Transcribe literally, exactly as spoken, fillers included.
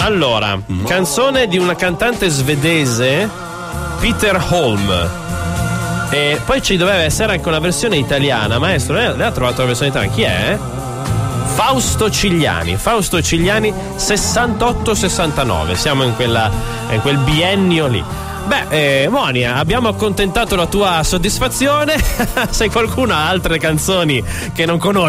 Allora, no. Canzone di una cantante svedese, Peter Holm. E poi ci doveva essere anche una versione italiana. Maestro, lei ha trovato la versione italiana? Chi è? Fausto Cigliani. Fausto Cigliani, sessantotto sessantanove. Siamo in, quella, in quel biennio lì. Beh, eh, Monia, abbiamo accontentato la tua soddisfazione. Se qualcuno ha altre canzoni che non conosce